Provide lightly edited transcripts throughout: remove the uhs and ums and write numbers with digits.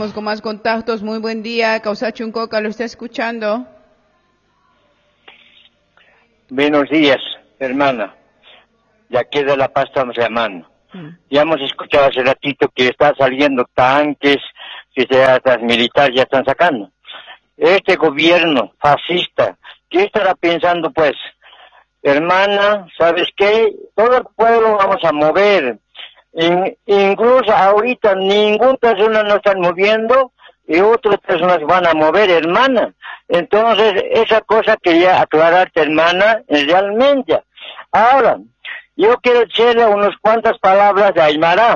Con más contactos, muy buen día. Causa Chuncoca, lo está escuchando. Buenos días, hermana. De aquí de La Paz estamos llamando. Ya hemos escuchado hace ratito que está saliendo tanques, que las militares ya están sacando. Este gobierno fascista, ¿qué estará pensando pues? Hermana, ¿sabes qué? Todo el pueblo vamos a mover. Incluso ahorita ninguna persona no están moviendo y otras personas van a mover, hermana. Entonces, esa cosa quería aclararte, hermana, realmente. Ahora, yo quiero decirle unas cuantas palabras de Aymara.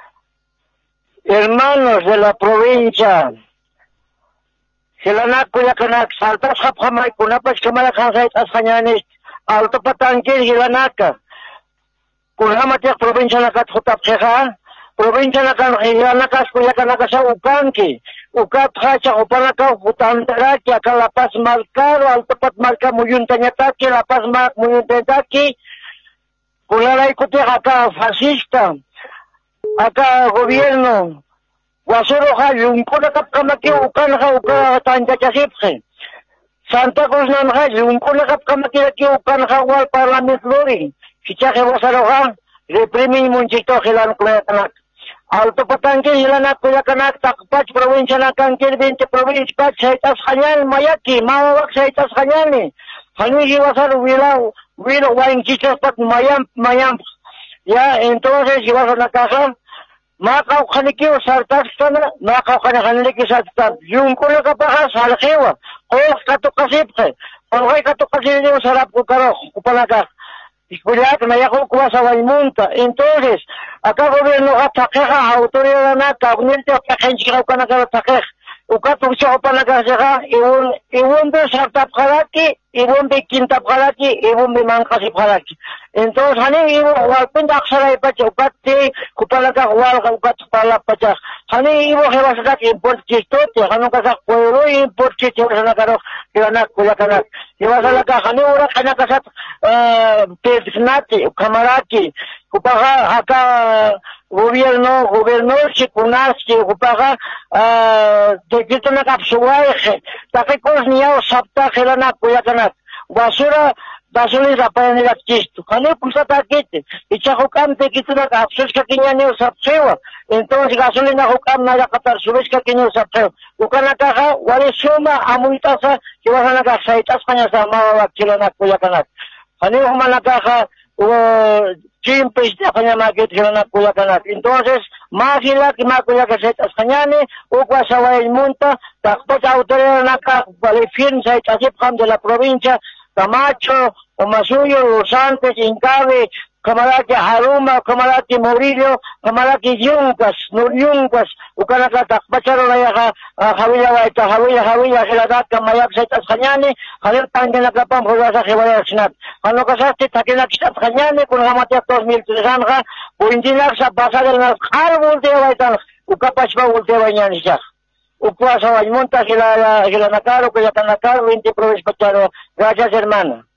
Hermanos de la provincia, saltas japamay, kunapas kamalakhansait ashañanis, alto patanquir gilanaka. Kunhamatik provincia nakat hutapcheja, provincia nakan hilanakas kuyakanaka sa ukanki. Ukat hacha upanaka hutantaraki, acá La Paz Marcado, alto pat marca muyuntanyataki, La Paz muyuntanyataki. Kulalay kutik acá fascista, acá gobierno. Wasuro ha yung kunakapkamaki ukanha tanjachasiphe. Santa Cruz nanha yung kunakapkamaki ukanha wal parlament lori. Sichaje wasaroha, reprimi munchito hilan kuyakanak. Alto patangke hilanak kuyakanak takpach provincia na kangkir 20 province pach saitas kanyal mayaki, mawawak saitas kanyali. Hanigi wasar wilo waing chichas pat mayam. Ya, entonces si vas a la caja, makaw kanikiw sartas sana, makaw kanikiw sartas. Yung kunakapaka salkiwa, kung katukasipke, kung katukasipke sarap kukaro, kupalaka. Cuidado, me dejó cuasa Guaymunta. Entonces, acá gobierno ataqueja, autoridad nata, unirte a gente que no ataqueja. Uka tuxo para la y un de sarta paraki, y un de quinta paraki, y un de mancasi paraki. Entonces, hani ibo walpinda aksara ipacha, ukati kupalaka walga ukati pala pacha. Hani ibo hewasaka import chistote, hanu kasa pueblo import chistote sanakaro, kilanak kulakanak. Hewasaka hani ura kanakasat pesnati, kamaraki, kupaga acá gobierno chikunasi, kupaga de quito na kapsuwaje, takikos niya sapta kilanak kulakanak. Basura Basuli rapayan nila chisto. Kani pusa takite. Ichahukam te kito na kapsus ka kinya niyo sapsewa. Entonces gasolina hukam na yakatar subis ka kinyo sapsewa. Ukanaka wali suma amunta sa kiwasa nakaksaitas kanya sa mawawak sila na kuyakanak. Kani humanaka chimpis na kanya makit sila na kuyakanak. Entonces mahila kimakuyakasaitas kanya ni ukwa sa Guaymunta takpot autoridad naka balifin sa itasipkam de la provincia Camacho, Omasuyo, Los Antes, Incabe, Camaraki Haruma, Camaraki Murillo, Camaraki Yunkas, Nur Yunkas, Ukanaka Takpacharo na Havila Waita, Havila, Hiladat, Kamayak Saitas Kanyani, Halir Tangan Nakapam, Hulasa Hiwala Sinat. Ano kasasti, Takinakisat Kanyani, kung hamatiak 2003 ka, Puintinak sa basa del Nakar, Volteo Waita, Ukapachpa Volteo Wainyan siya. Upuasa Guaymunta, Gilanacaro, Cuyacanacaro, 20 provincias Pacharo. Gracias, hermana.